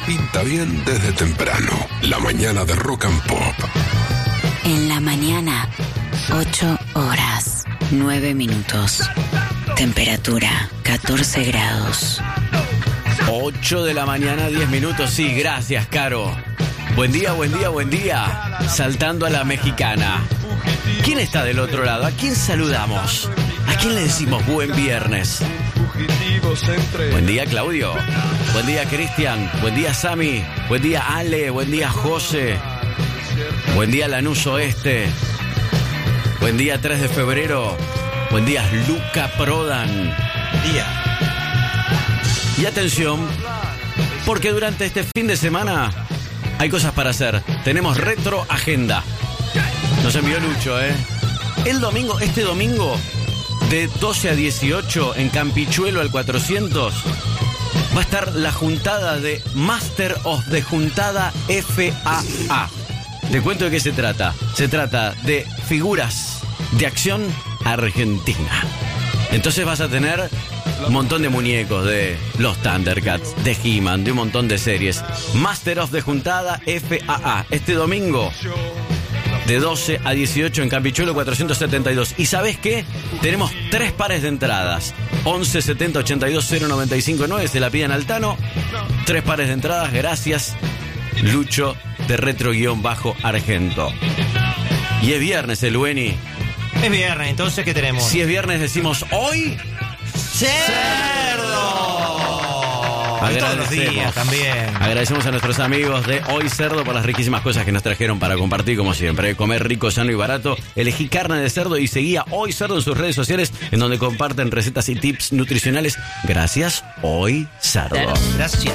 pinta bien desde temprano. La mañana de Rock and Pop. En la mañana, 8 horas, 9 minutos. Temperatura, 14 grados. 8 de la mañana, 10 minutos. Sí, gracias, Caro. Buen día, buen día, buen día. Saltando a la mexicana. ¿Quién está del otro lado? ¿A quién saludamos? ¿A quién le decimos buen viernes? Buen día, Claudio. Buen día, Cristian. Buen día, Sami. Buen día, Ale. Buen día, José. Buen día, Lanús Oeste. Buen día, 3 de febrero. Buen día, Luca Prodan. Y atención, porque durante este fin de semana hay cosas para hacer. Tenemos retro agenda. Nos envió Lucho, este domingo, de 12 a 18, en Campichuelo al 400, va a estar la juntada de Master of the Juntada FAA. Te cuento de qué se trata. Se trata de figuras de acción argentina. Entonces vas a tener un montón de muñecos de los Thundercats, de He-Man, de un montón de series. Master of the Juntada FAA. Este domingo, de 12 a 18 en Campichuelo 472. ¿Y sabes qué? Tenemos 3 pares de entradas. 11 70 82 095 9. Se la piden al Tano. 3 pares de entradas. Gracias, Lucho de Retro-Argento. Y es viernes, el Bueni. Es viernes, entonces, ¿qué tenemos? Si es viernes, decimos hoy... ¡Cerdo! Todos los días también. Agradecemos a nuestros amigos de Hoy Cerdo por las riquísimas cosas que nos trajeron para compartir, como siempre. Comer rico, sano y barato. Elegí carne de cerdo y seguía Hoy Cerdo en sus redes sociales, en donde comparten recetas y tips nutricionales. Gracias, Hoy Cerdo. Gracias.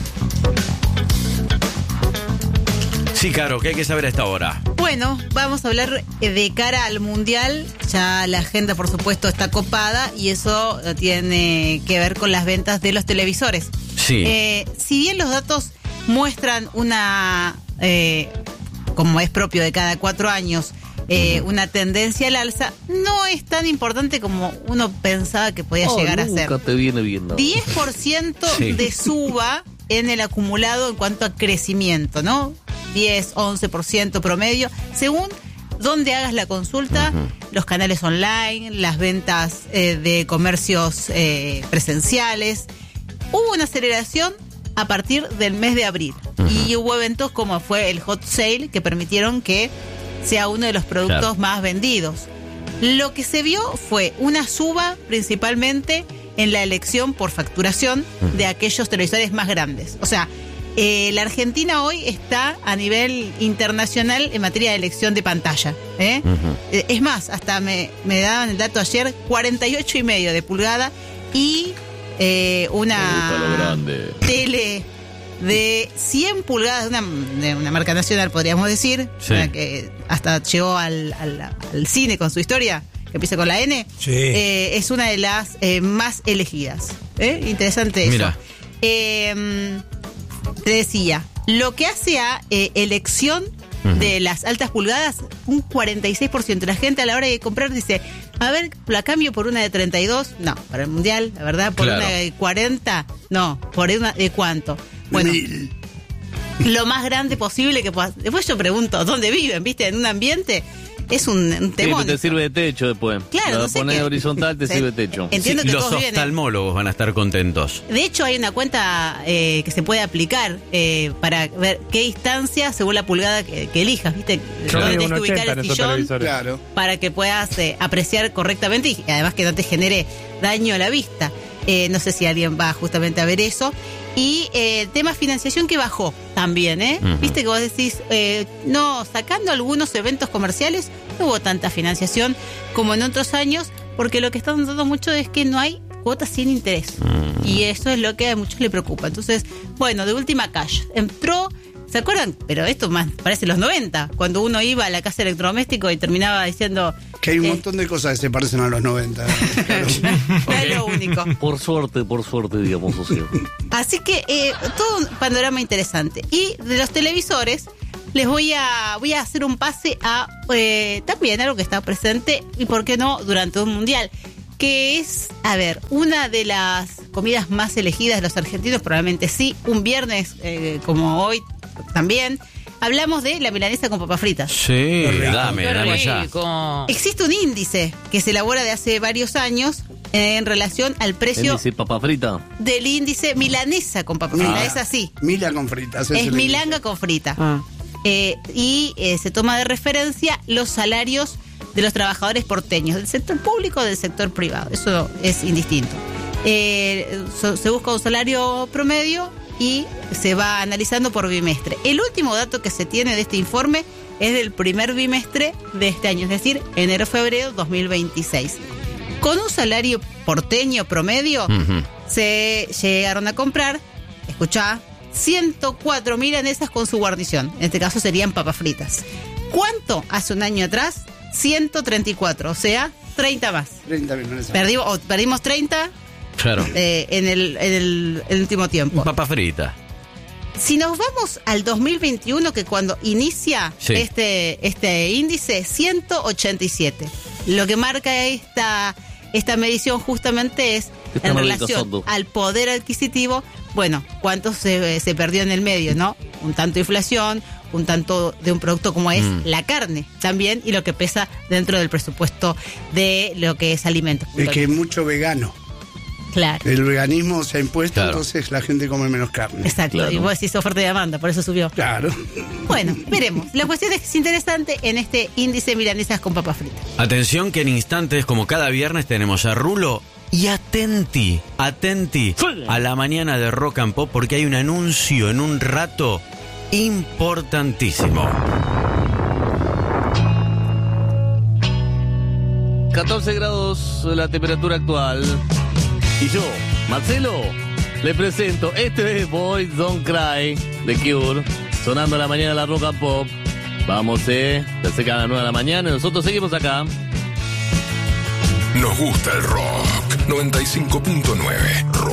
Sí, Caro, ¿qué hay que saber a esta hora? Bueno, vamos a hablar de cara al Mundial. Ya la agenda, por supuesto, está copada y eso tiene que ver con las ventas de los televisores. Sí. Si bien los datos muestran una, como es propio de cada 4 años, una tendencia al alza, no es tan importante como uno pensaba que podía llegar a ser. Te viene bien, ¿no? 10% de suba en el acumulado en cuanto a crecimiento, ¿no? 10, 11% promedio, según donde hagas la consulta, los canales online, las ventas de comercios presenciales. Hubo una aceleración a partir del mes de abril y hubo eventos como fue el Hot Sale que permitieron que sea uno de los productos más vendidos. Lo que se vio fue una suba principalmente en la elección por facturación de aquellos televisores más grandes. O sea, la Argentina hoy está a nivel internacional en materia de elección de pantalla. Es más, hasta me daban el dato ayer, 48,5 de pulgada y una tele de 100 pulgadas de una marca nacional, podríamos decir, que hasta llegó al cine con su historia, que empieza con la N. Sí. Es una de las más elegidas. Interesante eso. Mira. Te decía, lo que hace a elección de las altas pulgadas, un 46%. La gente a la hora de comprar dice, a ver, la cambio por una de 32. No, para el Mundial, la verdad, por una de 40. No, por una de ¿cuánto? Bueno, lo más grande posible que puedas. Después yo pregunto, ¿dónde viven? ¿Viste? En un ambiente... Es un temón. Sí, te sirve de techo después. Claro, lo pones horizontal, te sirve de techo. Entiendo que los oftalmólogos van a estar contentos. De hecho, hay una cuenta que se puede aplicar para ver qué distancia, según la pulgada que elijas, ¿viste? Dónde tienes que ubicar el sillón, para que puedas apreciar correctamente y además que no te genere daño a la vista. No sé si alguien va justamente a ver eso. Y tema financiación que bajó también, Viste que vos decís, no, sacando algunos eventos comerciales, no hubo tanta financiación como en otros años, porque lo que están notando mucho es que no hay cuotas sin interés. Y eso es lo que a muchos le preocupa. Entonces, bueno, de última cash. Entró, ¿se acuerdan? Pero esto más parece los 90, cuando uno iba a la casa electrodoméstico y terminaba diciendo... Que hay un montón de cosas que se parecen a los 90. Claro. No es lo único. Por suerte, digamos, socio. Así que todo un panorama interesante. Y de los televisores, les voy a hacer un pase a también algo que está presente, y por qué no, durante un mundial, que es, a ver, una de las comidas más elegidas de los argentinos, probablemente sí. Un viernes como hoy también. Hablamos de la milanesa con papas fritas. Sí, dame ya. Existe un índice que se elabora de hace varios años en relación al precio ¿Índice papa frita? del índice milanesa con papas fritas. Es así. Mila con fritas. Es milanga con frita. Y se toma de referencia los salarios de los trabajadores porteños, del sector público o del sector privado. Eso es indistinto. Se busca un salario promedio y se va analizando por bimestre. El último dato que se tiene de este informe es del primer bimestre de este año, es decir, enero-febrero 2026. Con un salario porteño promedio, se llegaron a comprar, escuchá, 104 milanesas con su guarnición. En este caso serían papas fritas. ¿Cuánto hace un año atrás? 134, o sea, 30 más. 30 milanesas. Perdimos 30 claro. En el último tiempo. Papa frita. Si nos vamos al 2021, que cuando inicia este índice, 187. Lo que marca esta medición justamente es en relación al poder adquisitivo, bueno, cuánto se perdió en el medio, ¿no? Un tanto inflación, un tanto de un producto como es la carne también, y lo que pesa dentro del presupuesto de lo que es alimentos. Es que hay mucho vegano. Claro. El veganismo se ha impuesto, entonces la gente come menos carne. Exacto, claro. Y vos decís oferta y demanda, por eso subió. Claro. Bueno, veremos. La cuestión es que es interesante en este índice milanesas con papas fritas. Atención que en instantes, como cada viernes, tenemos a Rulo y atenti a la mañana de Rock and Pop, porque hay un anuncio en un rato importantísimo. 14 grados la temperatura actual. Y yo, Marcelo, le presento este Boys Don't Cry de Cure, sonando a la mañana la Rock and Pop. Vamos, se acerca a las 9 de la mañana y nosotros seguimos acá. Nos gusta el rock. 95.9 Rock.